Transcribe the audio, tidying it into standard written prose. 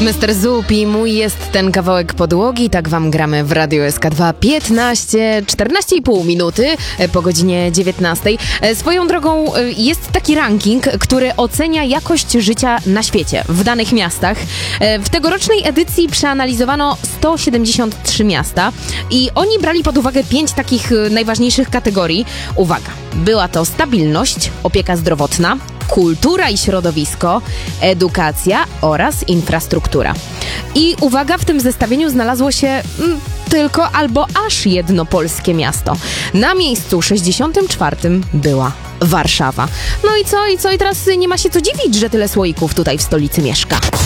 Mr. Zupi, mój jest ten kawałek podłogi, tak wam gramy w Radio SK2 14,5 minuty po godzinie 19. Swoją drogą jest taki ranking, który ocenia jakość życia na świecie, w danych miastach. W tegorocznej edycji przeanalizowano 173 miasta i oni brali pod uwagę 5 takich najważniejszych kategorii. Uwaga, była to stabilność, opieka zdrowotna, kultura i środowisko, edukacja oraz infrastruktura. I uwaga, w tym zestawieniu znalazło się tylko albo aż jedno polskie miasto. Na miejscu 64 była Warszawa. No i co? I teraz nie ma się co dziwić, że tyle słoików tutaj w stolicy mieszka.